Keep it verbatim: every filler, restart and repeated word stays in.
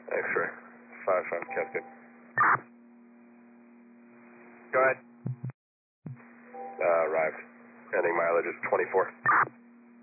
X-ray. five five, Cascade. Go ahead. Uh, arrived. Ending mileage is twenty-four.